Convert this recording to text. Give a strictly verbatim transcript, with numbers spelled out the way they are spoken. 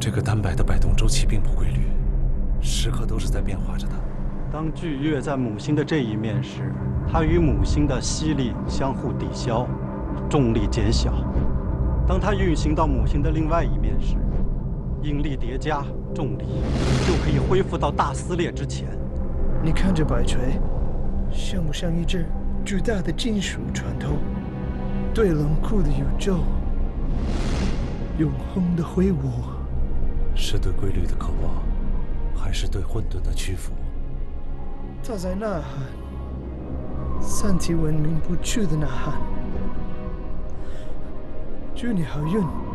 这个单摆的摆动周期并不规律，时刻都是在变化着的。 当巨月在母星的这一面时，它与母星的吸力相互抵消，重力减小；当它运行到母星的另外一面时，引力叠加，重力就可以恢复到大撕裂之前。 你看这摆锤，像不像一只巨大的金属船头，对冷酷的宇宙永恒的挥舞？ 是对规律的渴望，还是对混沌的屈服？ 他在呐喊，三体文明不去的呐喊。祝你好运。